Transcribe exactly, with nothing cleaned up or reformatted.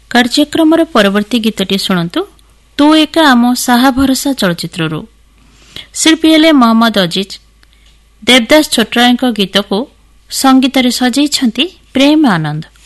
କାର୍ଯ୍ୟକ୍ରମର ପରବର୍ତ୍ତୀ ଗୀତଟି ଶୁଣନ୍ତୁ ତୁ ଏକା ଆମ ସାହା ଭରସା ଚଳଚ୍ଚିତ୍ରରୁ। ଶିଳ୍ପୀ ହେଲେ ମହମ୍ମଦ ଅଜିଜ। ଦେବଦାସ ଛୋଟରାୟଙ୍କ ଗୀତକୁ ସଙ୍ଗୀତରେ ସଜେଇଛନ୍ତି ପ୍ରେମ ଆନନ୍ଦ।